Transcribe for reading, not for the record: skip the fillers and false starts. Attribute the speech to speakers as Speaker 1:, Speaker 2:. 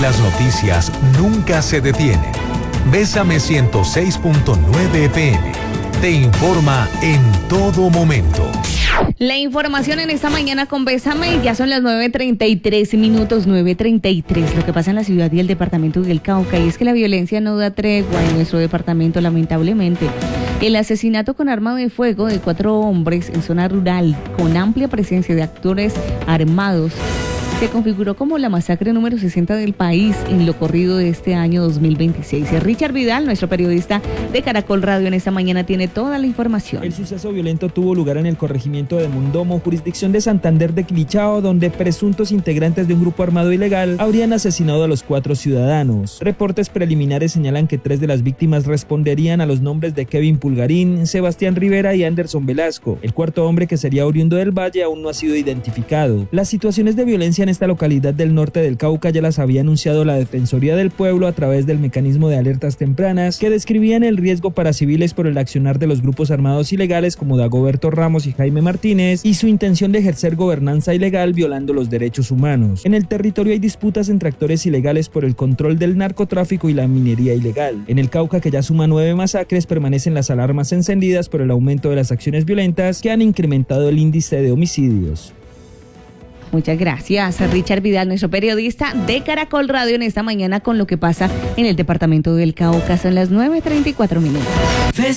Speaker 1: las noticias nunca se detienen. Bésame 106.9 FM. Te informa en todo momento.
Speaker 2: La información en esta mañana con Bésame, ya son las 9:33 minutos, 9:33. Lo que pasa en la ciudad y el departamento del Cauca, y es que la violencia no da tregua en nuestro departamento, lamentablemente. El asesinato con arma de fuego de 4 hombres en zona rural, con amplia presencia de actores armados, se configuró como la masacre número 60 del país en lo corrido de este año 2026. Richard Vidal, nuestro periodista de Caracol Radio, en esta mañana tiene toda la información.
Speaker 3: El suceso violento tuvo lugar en el corregimiento de Mondomo, jurisdicción de Santander de Quilichao, donde presuntos integrantes de un grupo armado ilegal habrían asesinado a los 4 ciudadanos. Reportes preliminares señalan que 3 de las víctimas responderían a los nombres de Kevin Pulgarín, Sebastián Rivera y Anderson Velasco. El 4.º hombre, que sería oriundo del Valle, aún no ha sido identificado. Las situaciones de violencia en esta localidad del norte del Cauca ya las había anunciado la Defensoría del Pueblo a través del mecanismo de alertas tempranas, que describían el riesgo para civiles por el accionar de los grupos armados ilegales como Dagoberto Ramos y Jaime Martínez, y su intención de ejercer gobernanza ilegal violando los derechos humanos. En el territorio hay disputas entre actores ilegales por el control del narcotráfico y la minería ilegal. En el Cauca, que ya suma 9 masacres, permanecen las alarmas encendidas por el aumento de las acciones violentas que han incrementado el índice de homicidios.
Speaker 2: Muchas gracias a Richard Vidal, nuestro periodista de Caracol Radio, en esta mañana con lo que pasa en el departamento del Cauca. Son las 9:34 minutos.